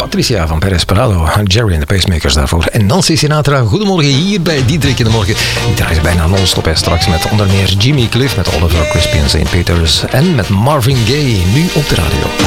Patricia van Perez Parado, Jerry en de Pacemakers daarvoor. En Nancy Sinatra, goedemorgen hier bij Diederik in de Morgen. Die draaien bijna non-stop en straks met onder meer Jimmy Cliff, met Oliver Crispy en St. Peters en met Marvin Gaye, nu op de radio.